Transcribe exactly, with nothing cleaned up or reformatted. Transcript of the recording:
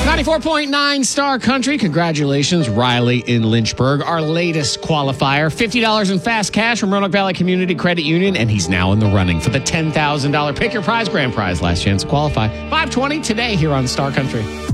ninety-four point nine Star Country. Congratulations, Riley in Lynchburg. Our latest qualifier, fifty dollars in fast cash from Roanoke Valley Community Credit Union, and he's now in the running for the ten thousand dollars Pick Your Prize grand prize. Last chance to qualify. five twenty today here on Star Country.